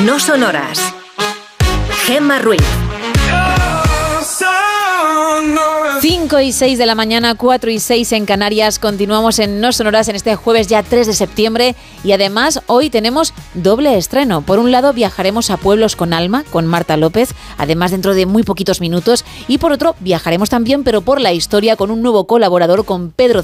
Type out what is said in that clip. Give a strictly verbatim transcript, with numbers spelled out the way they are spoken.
No Sonoras. Gemma Ruiz. cinco y seis de la mañana, cuatro y seis en Canarias. Continuamos en No Sonoras en este jueves ya tres de septiembre y además hoy tenemos doble estreno. Por un lado viajaremos a Pueblos con Alma, con Marta López, además dentro de muy poquitos minutos, y por otro viajaremos también, pero por la historia, con un nuevo colaborador, con Pedro